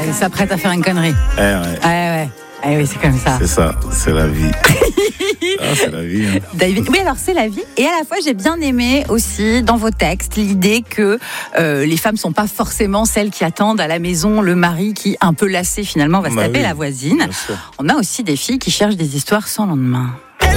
elle s'apprête à faire une connerie. Ouais. Oui, c'est comme ça. C'est ça, c'est la vie. C'est la vie. Hein. David, oui, alors c'est la vie. Et à la fois, j'ai bien aimé aussi dans vos textes l'idée que les femmes ne sont pas forcément celles qui attendent à la maison le mari qui, un peu lassé finalement, va se taper la voisine. On a aussi des filles qui cherchent des histoires sans lendemain.